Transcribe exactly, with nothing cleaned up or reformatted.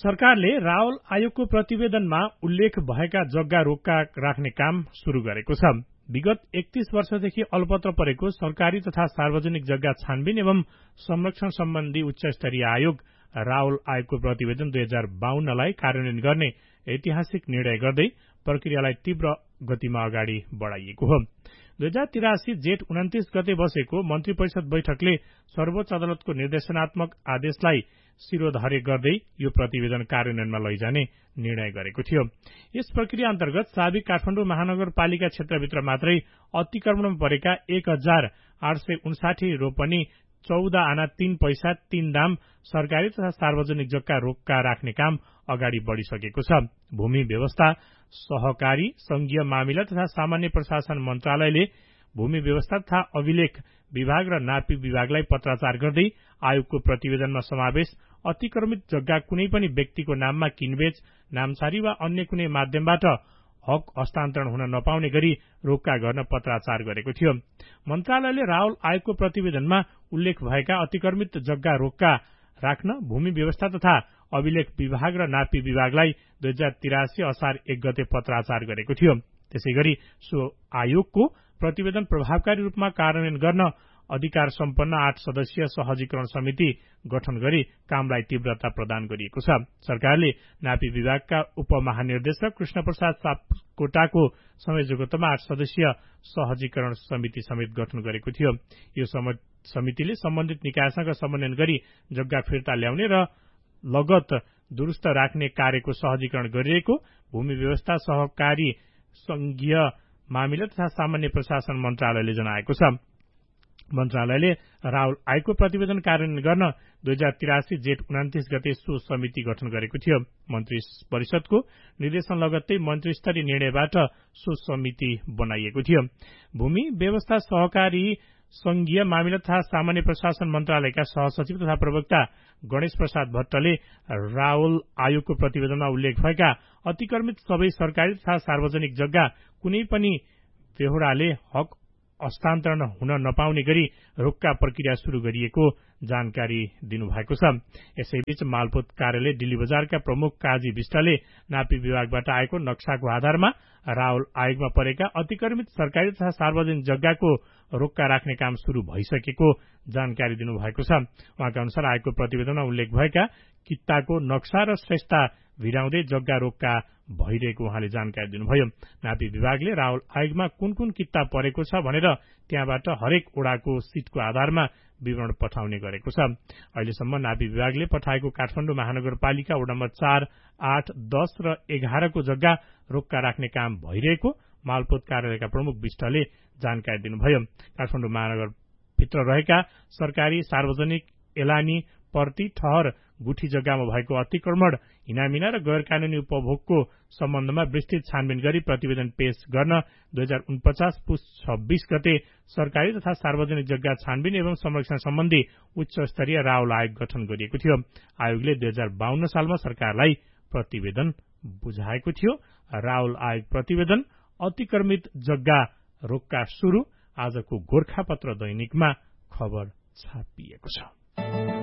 सरकारले रावल आयोगको प्रतिवेदनमा उल्लेख भएका जग्गा रोक्का राख्ने काम शुरू गरेको छ। विगत एकतीस वर्षदेखि अलपत्र परेको सरकारी तथा सार्वजनिक जग्गा छानबिन एवं संरक्षण सम्बन्धी उच्च स्तरीय आयोग रावल आयोगको प्रतिवेदन दुई हजार बाहन्नलाई कार्यान्वयन गर्ने ऐतिहासिक निर्णय गर्दै प्रक्रियालाई तीव्र गतिमा अगाडि बढ़ाइएको हो। दुई हजार तिरासी जेठ उन्तिस गते बसेको मन्त्री परिषद बैठकले सर्वोच्च अदालतको निर्देशनात्मक आदेशलाई शिरोधार्य गर्दै यो प्रतिवेदन कार्यान्वयनमा लैजाने निर्णय गरेको थियो। यस प्रक्रिया अन्तर्गत साबिक काठमाडौँ महानगरपालिका क्षेत्रभित्र मात्रै अतिक्रमणमा परेका एक हजार आठ सय उन्साठी रोपनी चौध आना तीन पैसा तीन दाम सरकारी तथा सार्वजनिक जग्गा रोक्का राख्ने काम अगाडि बढ़िसकेको छ। भूमि व्यवस्था, सहकारी, संघीय मामिला तथा सामान्य प्रशासन मन्त्रालयले भूमि व्यवस्था तथा अभिलेख विभाग र नापी विभागलाई पत्राचार गर्दै आयोगको प्रतिवेदनमा समावेश अतिक्रमित जग्गा कुनै पनि व्यक्तिको नाममा किनबेच, नामसारी वा अन्य कुनै माध्यमबाट हक हस्तान्तरण हुन नपाउने गरी रोक्का गर्न पत्राचार गरेको थियो। मन्त्रालयले रावल आयोगको प्रतिवेदनमा उल्लेख भएका अतिक्रमित जग्गा रोक्का राख्न भूमि व्यवस्था तथा अभिलेख विभाग र नापी विभागलाई दुई हजार तिरासी असार एक गते पत्राचार गरेको थियो। त्यसैगरी सो आयोगको प्रतिवेदन प्रभावकारी रूपमा कार्यान्वयन गर्न अधिकार सम्पन्न आठ सदस्यीय सहजीकरण समिति गठन गरी कामलाई तीव्रता प्रदान गरिएको छ। सरकारले नापी विभागका उपमहानिर्देशक कृष्ण प्रसाद सापकोटाको संयोजकत्वमा आठ सदस्यीय सहजीकरण समिति समेत गठन गरेको थियो। यो समितिले सम्बन्धित निकायसँग समन्वयन गरी जग्गा फिर्ता ल्याउने र लगत दुरूस्त राख्ने कार्यको सहजीकरण गरिरहेको भूमि व्यवस्था, सहकारी, संघीय मामिला तथा सामान्य प्रशासन मन्त्रालयले जनाएको छ। मन्त्रालयले रावल आयोगको प्रतिवेदन कार्यान्वयन गर्न दुई हजार तिरासी जेठ उन्तिस गते सो समिति गठन गरेको थियो। मन्त्री परिषदको निर्देशन लगत्तै मन्त्री स्तरीय निर्णयबाट सो समिति बनाइएको थियो। भूमि व्यवस्था, सहकारी, संघीय मामिला तथा सामान्य प्रशासन मन्त्रालयका सहसचिव तथा प्रवक्ता गणेश प्रसाद भट्टले रावल आयोगको प्रतिवेदनमा उल्लेख भएका अतिक्रमित सबै सरकारी तथा सार्वजनिक जग्गा कुनै पनि बेहोराले हक हस्तान्तरण हुन नपाउने गरी रोक्का प्रक्रिया शुरू गरिएको जानकारी दिनुभएको छ। यसैबीच मालपोत कार्यालय दिल्ली बजारका प्रमुख काजी विष्टले नापी विभागबाट आएको नक्साको आधारमा रावल आयोगमा परेका अतिक्रमित सरकारी तथा सार्वजनिक जग्गाको रोक्का राख्ने काम शुरू भइसकेको जानकारी दिनुभएको छ। उहाँका अनुसार आयोगको प्रतिवेदनमा उल्लेख भएका कित्ताको नक्सा र श्रेष्ठता भिराउँदै जग्गा रोक्का भइरहेको उहाँले जानकारी दिनुभयो। नापी विभागले रावल आयोगमा कुन कुन कित्ता परेको छ भनेर त्यहाँबाट हरेक ओडाको सीटको आधारमा विवरण पठाउने गरेको छ। अहिलेसम्म नापी विभागले पठाएको काठमाडौँ महानगरपालिका वडा नम्बर चार, आठ, दस र एघारको जग्गा रोक्का राख्ने काम भइरहेको मालपोत कार्यालयका प्रमुख विष्टले जानकारी दिनुभयो। काठमाडौँ महानगरभित्र रहेका सरकारी, सार्वजनिक, एलानी, पर्ती, ठहर, गुठी जग्गामा भएको अतिक्रमण, हिनामिना र गैर कानूनी उपभोगको सम्बन्धमा विस्तृत छानबिन गरी प्रतिवेदन पेश गर्न दुई हजार उनपचास पुस छब्बीस गते सरकारी तथा सार्वजनिक जग्गा छानबिन एवं संरक्षण सम्बन्धी उच्च स्तरीय रावल आयोग गठन गरिएको थियो। आयोगले दुई हजार बाहन्न सालमा सरकारलाई प्रतिवेदन बुझाएको थियो। रावल आयोग प्रतिवेदन अतिक्रमित जग्गा रोक्का शुरू आजको गोर्खापत्र दैनिकमा खबर छापिएको छ।